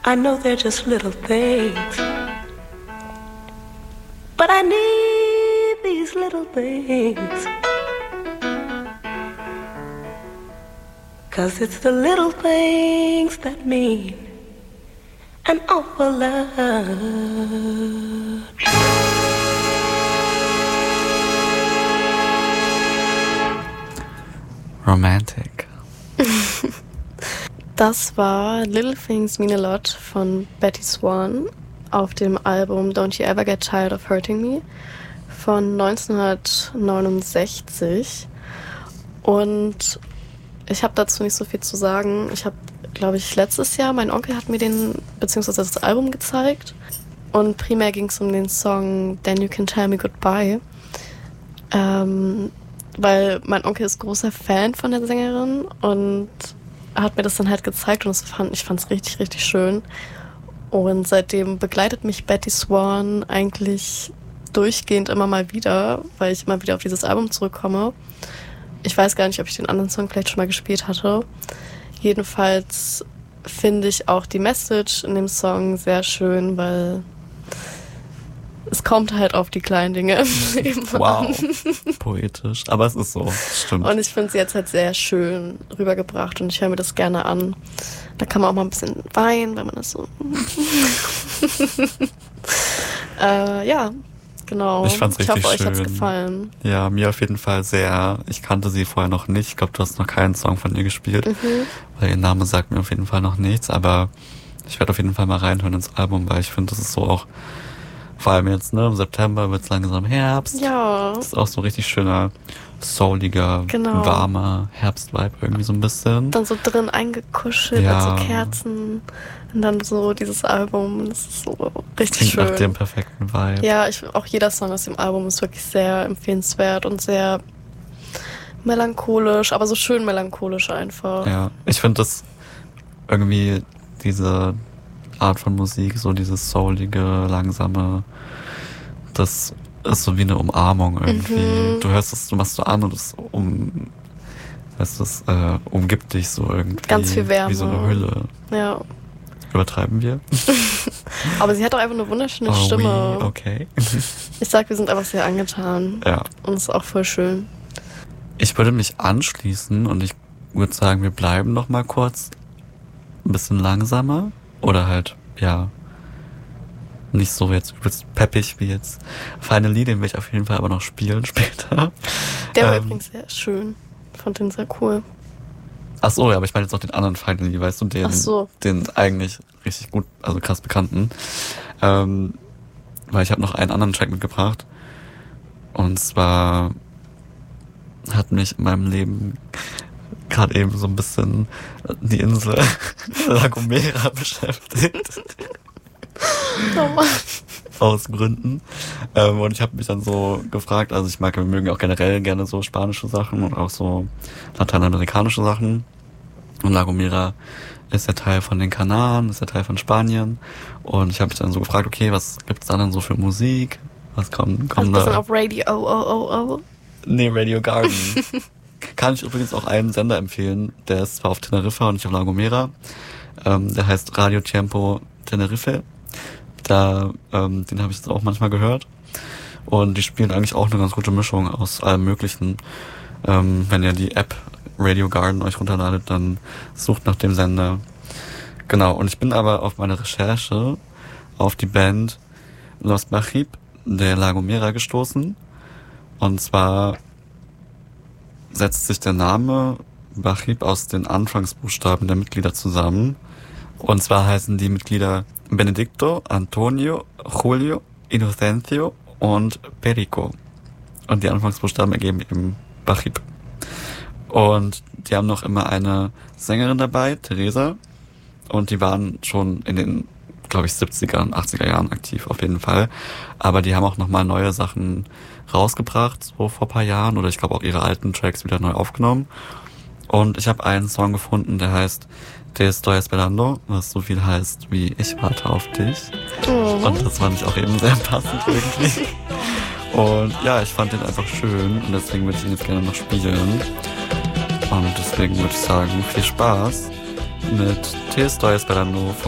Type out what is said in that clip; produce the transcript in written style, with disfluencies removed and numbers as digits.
I know they're just little things, but I need these little things, 'cause it's the little things that mean an awful lot. Romantic. Das war Little Things Mean a Lot von Betty Swan auf dem Album Don't You Ever Get Tired of Hurting Me von 1969. Und ich habe dazu nicht so viel zu sagen. Ich habe, glaube ich, letztes Jahr, mein Onkel hat mir beziehungsweise das Album gezeigt. Und primär ging es um den Song Then You Can Tell Me Goodbye. Weil mein Onkel ist großer Fan von der Sängerin und hat mir das dann halt gezeigt und ich fand es richtig, richtig schön. Und seitdem begleitet mich Betty Swan eigentlich durchgehend immer mal wieder, weil ich immer wieder auf dieses Album zurückkomme. Ich weiß gar nicht, ob ich den anderen Song vielleicht schon mal gespielt hatte. Jedenfalls finde ich auch die Message in dem Song sehr schön, weil es kommt halt auf die kleinen Dinge im Leben an. Wow, poetisch. Aber es ist so, stimmt. Und ich finde sie jetzt halt sehr schön rübergebracht und ich höre mir das gerne an. Da kann man auch mal ein bisschen weinen, wenn man das so... ja, genau. Ich fand's richtig schön. Ich hoffe, euch hat's gefallen. Ja, mir auf jeden Fall sehr. Ich kannte sie vorher noch nicht. Ich glaube, du hast noch keinen Song von ihr gespielt. Weil ihr Name sagt mir auf jeden Fall noch nichts. Aber ich werde auf jeden Fall mal reinhören ins Album, weil ich finde, das ist so auch... Vor allem jetzt, ne, im September wird's langsam Herbst. Ja. Das ist auch so richtig schöner, souliger, warmer Herbstvibe irgendwie so ein bisschen. Dann so drin eingekuschelt mit so Kerzen und dann so dieses Album. Das ist so richtig klingt schön. Nach dem perfekten Vibe. Ja, auch jeder Song aus dem Album ist wirklich sehr empfehlenswert und sehr melancholisch, aber so schön melancholisch einfach. Ja, ich finde das irgendwie diese Art von Musik, so dieses soulige, langsame, das ist so wie eine Umarmung irgendwie. Du hörst es, du machst so an und es umgibt dich so irgendwie. Ganz viel Wärme. Wie so eine Hülle. Ja. Übertreiben wir? Aber sie hat auch einfach eine wunderschöne Stimme. Okay. Ich sag, wir sind einfach sehr angetan. Ja. Und es ist auch voll schön. Ich würde mich anschließen und ich würde sagen, wir bleiben noch mal kurz ein bisschen langsamer. Oder halt, ja, nicht so jetzt übelst peppig wie jetzt Finally, den will ich auf jeden Fall aber noch spielen später. Der war übrigens sehr schön. Fand den sehr cool. Ach so, ja, aber ich meine jetzt noch den anderen Finally, weißt du, den eigentlich richtig gut, also krass bekannten. Weil ich habe noch einen anderen Track mitgebracht. Und zwar hat mich in meinem Leben gerade eben so ein bisschen die Insel La Gomera beschäftigt. Oh Mann. Aus Gründen. Und ich habe mich dann so gefragt, also wir mögen auch generell gerne so spanische Sachen und auch so lateinamerikanische Sachen. Und La Gomera ist ja Teil von den Kanaren, ist ja Teil von Spanien. Und ich habe mich dann so gefragt, okay, was gibt's da denn so für Musik? Was kommt da? Das auf Radio Nee, Radio Garden. Kann ich übrigens auch einen Sender empfehlen, der ist zwar auf Teneriffa und nicht auf La Gomera. Der heißt Radio Tiempo Tenerife. Den habe ich jetzt auch manchmal gehört. Und die spielen eigentlich auch eine ganz gute Mischung aus allem Möglichen. Wenn ihr die App Radio Garden euch runterladet, dann sucht nach dem Sender. Genau, und ich bin aber auf meine Recherche auf die Band Los Bajib de La Gomera gestoßen. Und zwar setzt sich der Name Bajib aus den Anfangsbuchstaben der Mitglieder zusammen. Und zwar heißen die Mitglieder Benedicto, Antonio, Julio, Inocencio und Perico. Und die Anfangsbuchstaben ergeben eben Bajib. Und die haben noch immer eine Sängerin dabei, Teresa. Und die waren schon in den, glaube ich, 70er und 80er Jahren aktiv, auf jeden Fall. Aber die haben auch nochmal neue Sachen rausgebracht, so vor ein paar Jahren. Oder ich glaube auch ihre alten Tracks wieder neu aufgenommen. Und ich habe einen Song gefunden, der heißt Te estoy esperando, was so viel heißt wie Ich warte auf dich. Oh. Und das fand ich auch eben sehr passend irgendwie. Und ja, ich fand den einfach schön und deswegen würde ich ihn jetzt gerne noch spielen. Und deswegen würde ich sagen, viel Spaß mit Te estoy esperando von